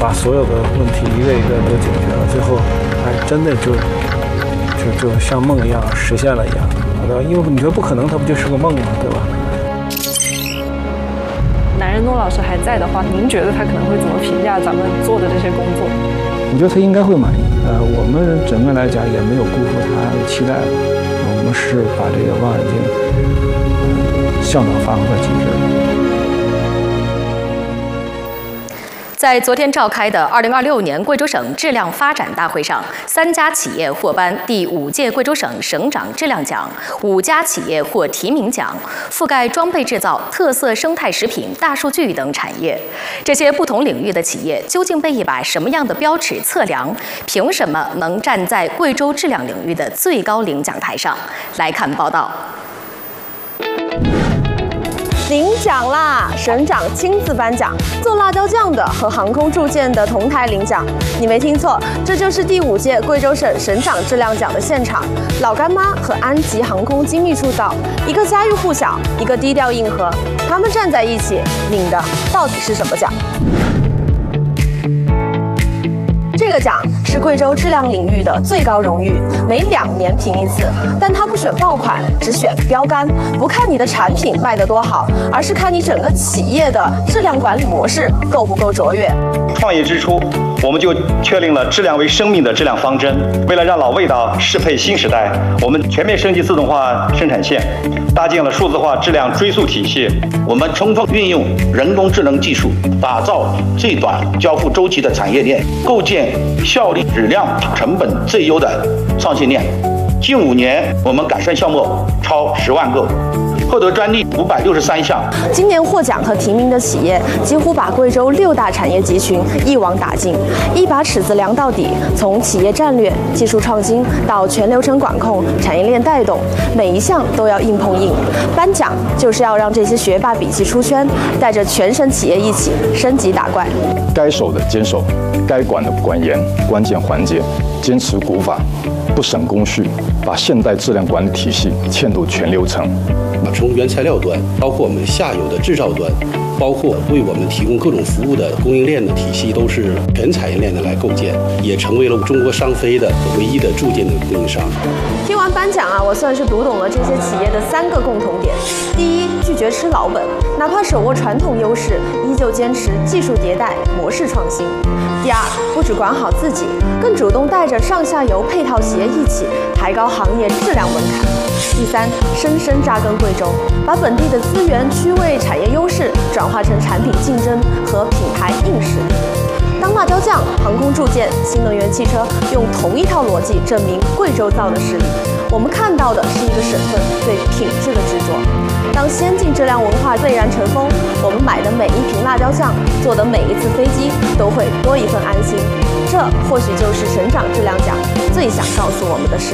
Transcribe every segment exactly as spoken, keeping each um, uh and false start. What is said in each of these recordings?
把所有的问题一个一个都解决了，最后哎真的就就就像梦一样实现了一样，对吧？因为你说不可能，它不就是个梦吗？对吧？ 男人诺老师还在的话，您觉得他可能会怎么评价咱们做的这些工作？ 我觉得他应该会满意。呃，我们整个来讲也没有辜负他的期待，我们是把这个望远镜呃效能发挥到极致。 在昨天召开的二零二六年贵州省质量发展大会上，三家企业获颁第五届贵州省省长质量奖，五家企业获提名奖，覆盖装备制造、特色生态食品、大数据等产业。这些不同领域的企业究竟被一把什么样的标尺测量？凭什么能站在贵州质量领域的最高领奖台上？来看报道。 领奖啦！省长亲自颁奖，做辣椒酱的和航空铸件的同台领奖。你没听错，这就是第五届贵州省省长质量奖的现场。老干妈和安吉航空精密铸造，一个家喻户晓，一个低调硬核，他们站在一起，领的到底是什么奖？这个奖是贵州质量领域的最高荣誉，每两年评一次，但它不选爆款，只选标杆，不看你的产品卖得多好，而是看你整个企业的质量管理模式够不够卓越。 创业之初，我们就确定了质量为生命的质量方针。为了让老味道适配新时代，我们全面升级自动化生产线，搭建了数字化质量追溯体系。 我们充分运用人工智能技术，打造最短交付周期的产业链，构建效率、质量、成本最优的创新链。近五年，我们改善项目超十万个，获得专利五百六十三项。 今年获奖和提名的企业几乎把贵州六大产业集群一网打尽，一把尺子量到底。从企业战略、技术创新到全流程管控、产业链带动，每一项都要硬碰硬。颁奖就是要让这些学霸笔记出圈，带着全省企业一起升级打怪。 该守的坚守，该管的管严，关键环节坚持古法，不省工序，把现代质量管理体系嵌入全流程。 从原材料端，包括我们下游的制造端，包括为我们提供各种服务的供应链的体系，都是全产业链的来构建，也成为了中国商飞的唯一的铸件的供应商。 听完颁奖啊，我算是读懂了这些企业的三个共同点：第一，拒绝吃老本，哪怕手握传统优势，依旧坚持技术迭代、模式创新；第二，不只管好自己，更主动带着上下游配套企业一起抬高行业质量门槛；第三，深深扎根贵州，把本地的资源、区位、产业优势转化成产品竞争和品牌硬实力。当辣椒酱、航空铸件、新能源汽车用同一套逻辑证明贵州造的实力，我们看到的是一个省份对品质的执着。当先进质量文化蔚然成风，我们买的每一瓶辣椒酱，坐的每一次飞机，都会多一份安心。这或许就是省长质量奖最想告诉我们的事。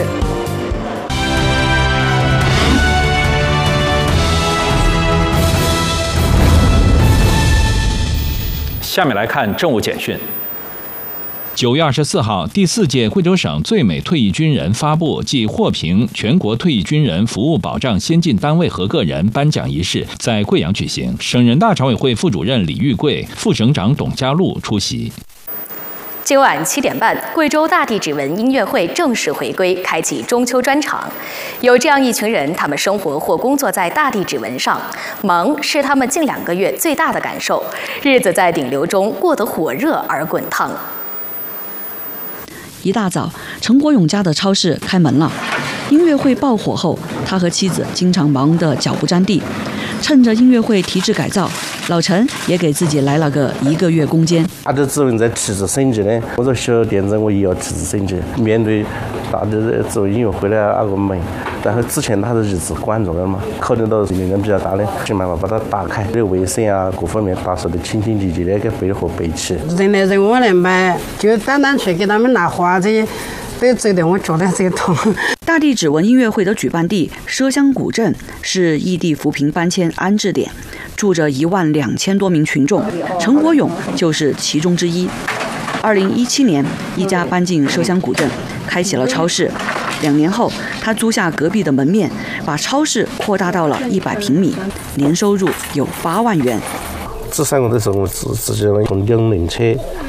下面来看政务简讯。 九月二十四号，第四届贵州省最美退役军人发布暨获评全国退役军人服务保障先进单位和个人颁奖仪式在贵阳举行，省人大常委会副主任李玉贵、副省长董家禄出席。 今晚七点半，贵州大地指纹音乐会正式回归，开启中秋专场。有这样一群人，他们生活或工作在大地指纹上，忙是他们近两个月最大的感受，日子在顶流中过得火热而滚烫。 一大早，陈国勇家的超市开门了。音乐会爆火后，他和妻子经常忙得脚不沾地。趁着音乐会提质改造，老陈也给自己来了个一个月工监。 大地指纹在提质升级的，我做小店子我也要提质升级。面对大地指纹音乐会的那个门，然后之前他的日子关着了嘛，考虑到责任比较大的，想办法把它打开，对卫生啊各方面打扫的清清洁洁的，给备货备齐。 人来人往来买，就单单去给他们拿花这些。都觉得我觉得这个痛。 大地指纹音乐会的举办地畲乡古镇是异地扶贫搬迁安置点，住着一万两千多名群众，陈国勇就是其中之一。二零一七年，一家搬进畲乡古镇，开启了超市。两年后，他租下隔壁的门面，把超市扩大到了一百平米，年收入有八万元。 这三个都是我自自己用两轮车